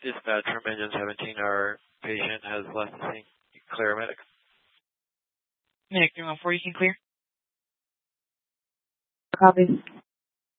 Dispatch from Engine 17, our patient has left the scene. Clear, medic. Medic 314, you can clear. Copy.